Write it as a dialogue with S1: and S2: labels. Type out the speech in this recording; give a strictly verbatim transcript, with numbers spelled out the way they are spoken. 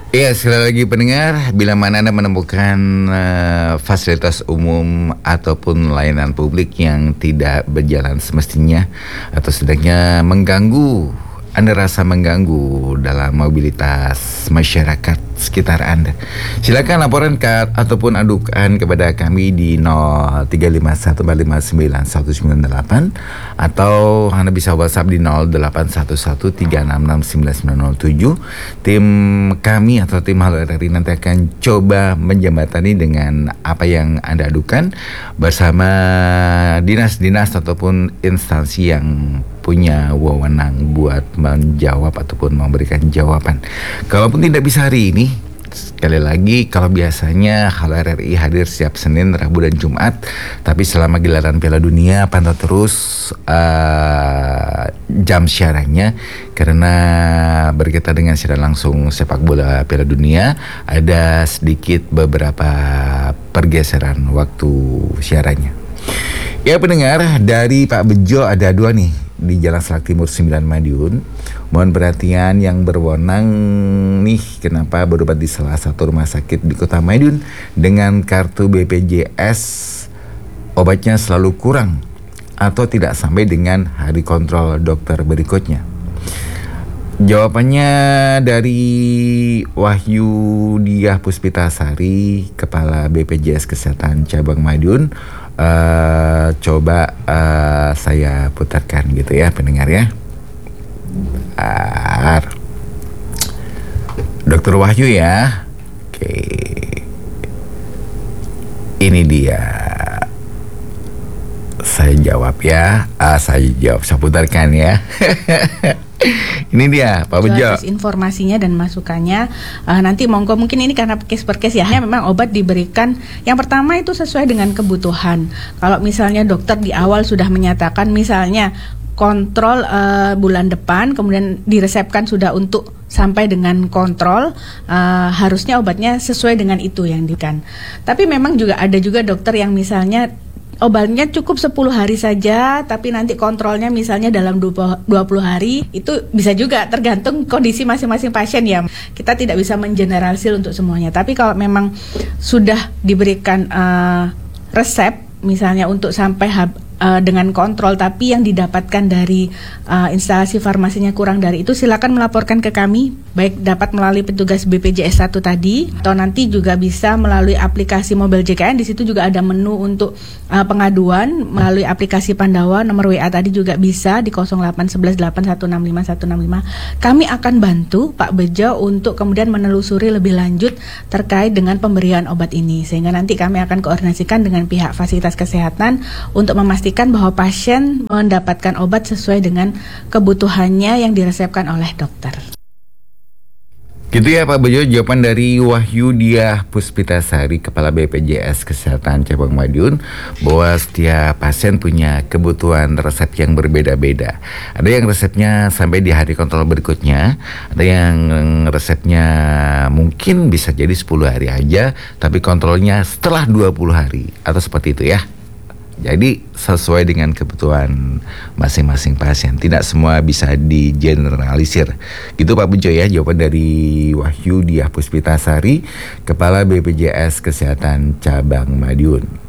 S1: Iya, sekali lagi pendengar, bila mana Anda menemukan uh, fasilitas umum ataupun layanan publik yang tidak berjalan semestinya atau setidaknya mengganggu, Anda rasa mengganggu dalam mobilitas masyarakat sekitar Anda, silakan laporan ke, ataupun adukan kepada kami di nol tiga lima satu empat lima sembilan satu sembilan delapan, atau Anda bisa WhatsApp di nol delapan satu satu tiga enam enam sembilan sembilan nol tujuh. Tim kami atau tim Halo R R I nanti akan coba menjembatani dengan apa yang Anda adukan bersama dinas-dinas ataupun instansi yang punya wewenang buat menjawab ataupun memberikan jawaban. Kalaupun tidak bisa hari ini, sekali lagi, kalau biasanya Halo R R I hadir setiap Senin, Rabu, dan Jumat, tapi selama gelaran Piala Dunia pantau terus uh, jam siarannya, karena berkaitan dengan siaran langsung sepak bola Piala Dunia, ada sedikit beberapa pergeseran waktu siarannya. Ya pendengar, dari Pak Bejo ada dua nih di Jalan Salak Timur sembilan Madiun. Mohon perhatian yang berwenang nih, kenapa berobat di salah satu rumah sakit di Kota Madiun dengan kartu B P J S obatnya selalu kurang atau tidak sampai dengan hari kontrol dokter berikutnya. Jawabannya dari Wahyu Diah Puspitasari, Kepala B P J S Kesehatan Cabang Madiun. Uh, coba uh, saya putarkan gitu ya pendengar ya. Bentar. Dokter Wahyu ya. Oke. Ini dia. Saya jawab ya. Uh, saya jawab, saya putarkan ya. Ini dia Pak Bejo.
S2: Informasinya dan masukannya uh, nanti monggo, mungkin ini karena case per case ya. Memang obat diberikan yang pertama itu sesuai dengan kebutuhan. Kalau misalnya dokter di awal sudah menyatakan misalnya kontrol uh, bulan depan, kemudian diresepkan sudah untuk sampai dengan kontrol, uh, harusnya obatnya sesuai dengan itu yang diberikan. Tapi memang juga ada juga dokter yang misalnya obatnya cukup sepuluh hari saja, tapi nanti kontrolnya misalnya dalam dua puluh hari. Itu bisa juga tergantung kondisi masing-masing pasien ya. Kita tidak bisa mengeneralisir untuk semuanya. Tapi kalau memang sudah diberikan uh, resep misalnya untuk sampai hab, uh, dengan kontrol, tapi yang didapatkan dari uh, instalasi farmasinya kurang dari itu, silakan melaporkan ke kami, baik dapat melalui petugas B P J S satu tadi, atau nanti juga bisa melalui aplikasi Mobile J K N. Di situ juga ada menu untuk uh, pengaduan melalui aplikasi Pandawa. Nomor W A tadi juga bisa di nol delapan satu satu delapan satu enam lima satu enam lima. Kami akan bantu Pak Bejo untuk kemudian menelusuri lebih lanjut terkait dengan pemberian obat ini, sehingga nanti kami akan koordinasikan dengan pihak fasilitas kesehatan untuk memastikan bahwa pasien mendapatkan obat sesuai dengan kebutuhannya yang diresepkan oleh dokter.
S1: Gitu ya Pak Bejo, jawaban dari Wahyu Diah Puspitasari, Kepala B P J S Kesehatan Cabang Madiun, bahwa setiap pasien punya kebutuhan resep yang berbeda-beda. Ada yang resepnya sampai di hari kontrol berikutnya, ada yang resepnya mungkin bisa jadi sepuluh hari aja, tapi kontrolnya setelah dua puluh hari, atau seperti itu ya. Jadi sesuai dengan kebutuhan masing-masing pasien, tidak semua bisa digeneralisir. Gitu Pak Bejo ya, jawaban dari Wahyu Diah Puspitasari, Kepala B P J S Kesehatan Cabang Madiun.